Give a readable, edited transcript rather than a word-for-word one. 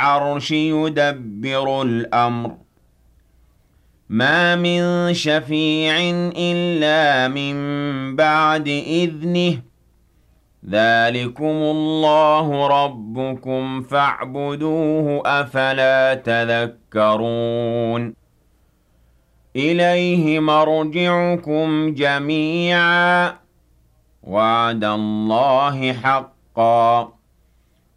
الْعَرْشِ يُدَبِّرُ الْأَمْرَ مَا مِن شَفِيعٍ إِلَّا مِن بَعْدِ إِذْنِهِ ذَٰلِكُمُ اللَّهُ رَبُّكُمْ فَاعْبُدُوهُ ۚ أَفَلَا تَذَكَّرُونَ إِلَيْهِ مَرْجِعُكُمْ جَمِيعًا ۖ وَعْدَ اللَّهِ حَقًّا ۚ